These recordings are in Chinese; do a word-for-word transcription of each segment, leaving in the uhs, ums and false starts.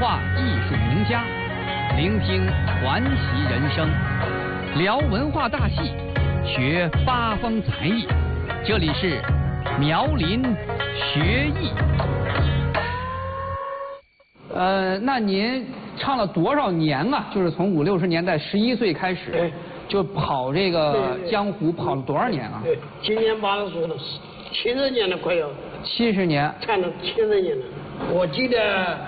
化艺术名家，聆听传奇人生，聊文化大戏，学八方才艺。这里是苗林学艺。呃，那您唱了多少年啊？就是从五六十年代十一岁开始，就跑这个江湖，跑了多少年啊？ 对，今年八十岁了，七十年了，快要。 七十年。 唱了七十年了。我记得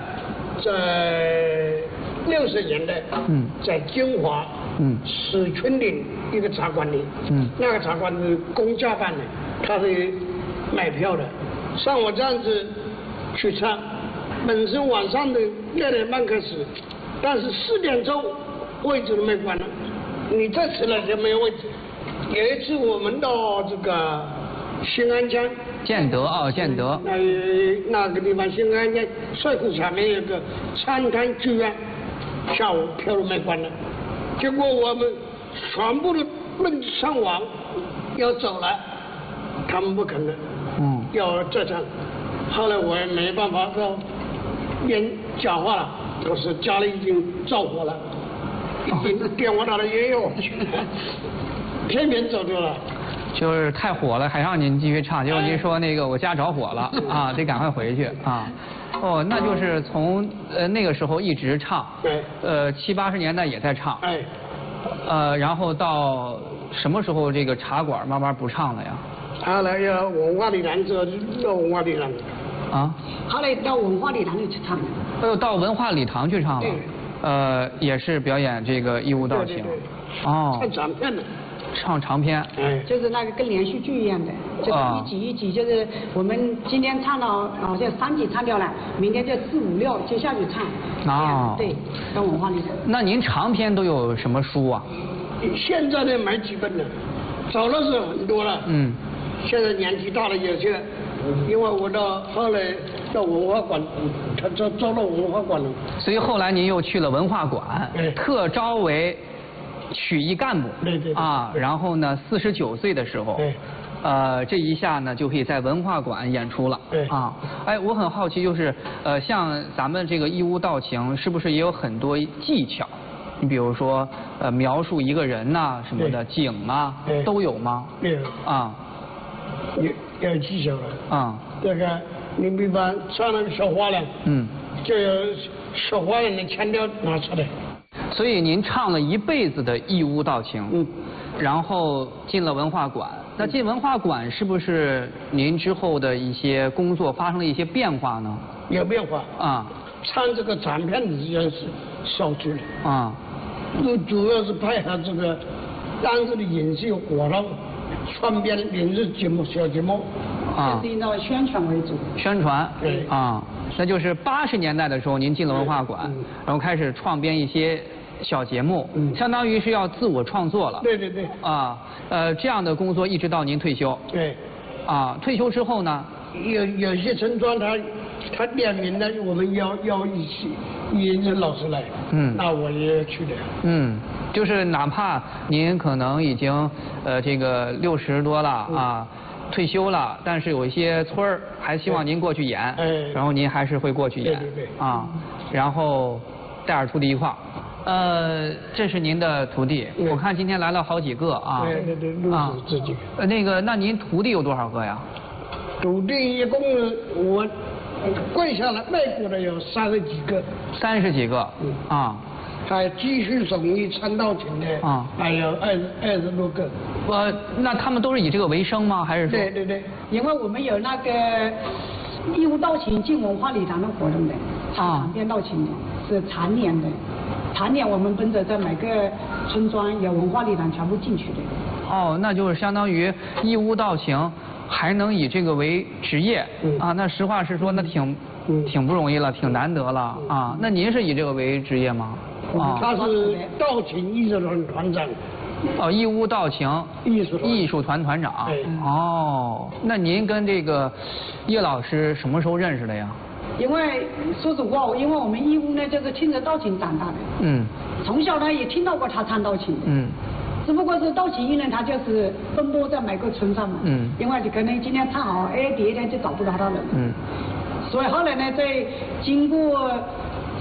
在六十年代，嗯，在金华，嗯，史群岭一个茶馆里，嗯，那个茶馆是公家办的，他是买票的，像我这样子去唱。本身晚上的六点半开始，但是四点钟位置都没关了，你再迟了就没有位置。有一次我们到这个新安江， 建德啊，建德， 那那个地方新安江帅库下面有个餐摊剧院，下午票都没关了，结果我们全部都奔上网要走了，他们不肯了，嗯，要再唱，后来我也没办法到。边讲话了，可是家里已经着火了，已经电话打的也有，偏偏走丢了。 就是太火了，还让您继续唱，结果您说那个我家着火了啊，得赶快回去啊。哦，那就是从呃那个时候一直唱， 对， 呃七八十年代也在唱， 哎， 呃然后到什么时候这个茶馆慢慢不唱了呀？ 后来要文化礼堂之后就到文化礼堂。 啊， 后来到文化礼堂里去唱了。 又到文化礼堂去唱了。 对。 呃，也是表演这个义务道情。 对对对。 哦。 唱长片的。 唱长篇。 哎。 就是那个跟连续剧一样的，就是一集一集，就是我们今天唱到好像三集唱掉了，明天就四五六接下去唱。哦。对，到文化礼堂。 那您长篇都有什么书啊？ 现在呢买几本了，早的时候很多了。嗯。现在年纪大了有些。因为我到后来到文化馆，他招招到文化馆了， 所以后来您又去了文化馆， 哎、 特招为曲艺干部， 对 对, 对啊，然后呢，四十九岁的时候， 哎、 呃，这一下呢就可以在文化馆演出了， 哎、 啊，哎，我很好奇，就是呃，像咱们这个义乌道情，是不是也有很多技巧？你比如说呃，描述一个人呐、啊、什么的景啊， 哎、 都有吗？ 有啊。 有有技巧了啊， 这个你比方唱那个小花脸，嗯，就有小花脸的腔调拿出来。 所以您唱了一辈子的义乌道情，嗯，然后进了文化馆。那进文化馆是不是您之后的一些工作发生了一些变化呢？ 有变化啊， 唱这个长片子也是少去了啊， 主主要是配合这个当时的影视活动。川编影视节目、小节目， 啊，是以那宣传为主。 宣传， 对啊，那就是八十年代的时候，您进了文化馆，嗯、然后开始创编一些小节目，嗯、相当于是要自我创作了。 对对对。啊， 呃，这样的工作一直到您退休。 对。 啊，退休之后呢？ 有有些村庄他他点名了，我们要要一起引着老师来，嗯，那我也要去的。嗯。 就是哪怕您可能已经呃这个六十多了啊，退休了，但是有一些村儿还希望您过去演，哎，然后您还是会过去演， 对对对， 啊，然后带着徒弟一块儿，呃，这是您的徒弟，我看今天来了好几个啊， 对对对，陆子自己。 呃，那个，那您徒弟有多少个呀？ 徒弟一共我跪下来卖过的有三十几个。 三十几个，嗯啊。 还继续手艺唱道情的啊，还有二十二十多个。 呃，那他们都是以这个为生吗？还是说？ 对对对， 因为我们有那个义乌道情进文化礼堂的活动的，长篇道情的，是常年的，常年我们奔着在每个村庄有文化礼堂全部进去的。 哦，那就是相当于义乌道情还能以这个为职业、嗯、啊？那实话实说，那挺、嗯、挺不容易了，挺难得了啊。那您是以这个为职业吗？ 啊，他是道情艺术团团长。 哦，义乌道情艺术艺术团团长。哦，那您跟这个叶老师什么时候认识的呀？ 因为说实话，因为我们义乌呢就是听着道情长大的。嗯。从小呢也听到过他唱道情。嗯。只不过是道情艺人他就是奔波在每个村上嘛。嗯。因为你可能今天唱好，哎，第二天就找不到他了。嗯。所以后来呢，在经过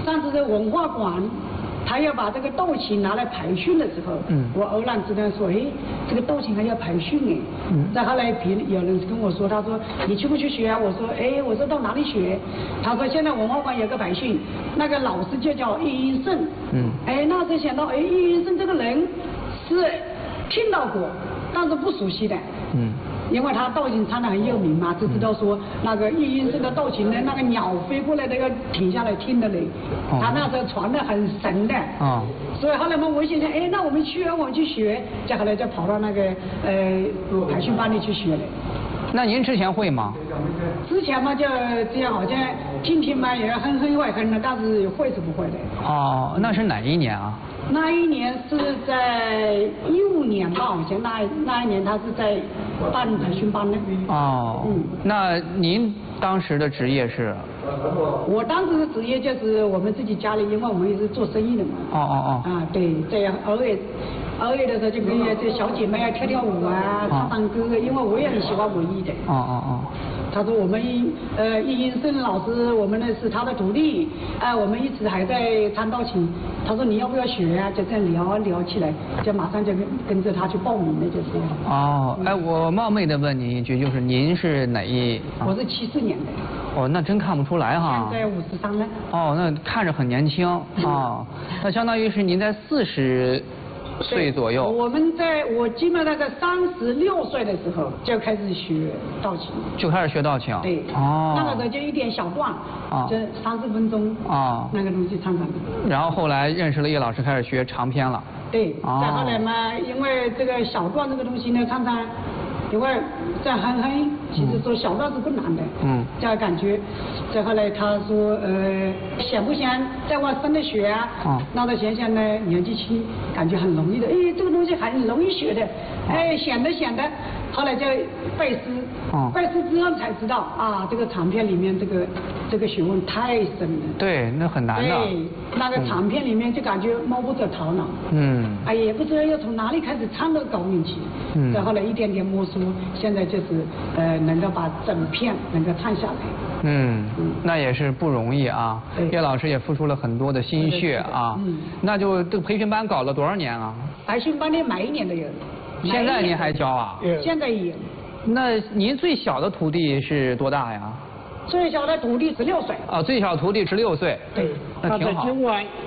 上次在文化馆。他要把这个道琴拿来培训的时候，嗯，我偶然之间说，哎，这个道琴还要培训哎，嗯，再后来别有人跟我说，他说你去不去学啊？我说，哎，我说到哪里学？他说现在文化馆有个培训，那个老师就叫易云胜，嗯，哎，那时候想到，哎，易云胜这个人是听到过，但是不熟悉的，嗯。因为他道琴唱得很有名嘛，就知道说那个易云胜的道琴呢，那个鸟飞过来都要停下来听的嘞。哦、他那时候传得很神的。啊、哦。所以后来嘛，我想想，哎，那我们去啊，我们去学。再后来就跑到那个呃培训班里去学了。 那您之前会吗？ 之前嘛就这样，好像听听嘛也哼哼会哼的，但是会是不会的。 哦，那是哪一年啊？ 那一年是在一五年吧，好像那那一年他是在办培训班的。 哦，嗯，那您当时的职业是？ 我当时的职业就是我们自己家里，因为我们也是做生意的嘛。 哦哦哦。 啊，对，这样偶尔偶尔的时候就跟这小姐妹啊跳跳舞啊，唱唱歌，因为我也很喜欢文艺的。 哦哦哦。 他说我们呃易云胜老师，我们呢是他的徒弟，哎、呃，我们一直还在弹道琴。他说你要不要学啊？就这样聊聊起来，就马上就跟跟着他去报名了，就是这样。 哦，哎，我冒昧的问您一句，就是您是哪一？ 啊、我是七四年的。 哦，那真看不出来哈。 现在五十三了。 哦，那看着很年轻啊、哦，那相当于是您在四十。岁左右， 我们在我基本上在三十六岁的时候就开始学道琴， 就开始学道琴。 对，哦，那个时候就一点小段，啊，就三十分钟，啊，那个东西唱唱。 然后后来认识了叶老师，开始学长篇了。 对，哦、再后来嘛，因为这个小段这个东西呢，唱唱。因为在哼哼，其实说小段是不难的，嗯，这样感觉。再后来他说，呃，想不想再往深的学啊？啊，那他想想呢，年纪轻，感觉很容易的，哎，这个东西很容易学的，哎，想着想着，后来就背诗，啊，背诗之后才知道啊，这个长篇里面这个这个学问太深了。 对，那很难的。 对，那个长篇里面就感觉摸不着头脑。嗯。哎，也不知道要从哪里开始唱都搞不进去。嗯。再后来一点点摸索。现在就是呃，能够把整片能够唱下来。嗯， 嗯那也是不容易啊。叶老师也付出了很多的心血啊。嗯。那就这个培训班搞了多少年啊？ 培训班的每一年都有。 现在您还教啊？ 现在也有。 那您最小的徒弟是多大呀？ 最小的徒弟十六岁。 啊，最小徒弟十六岁。 对。 那挺好。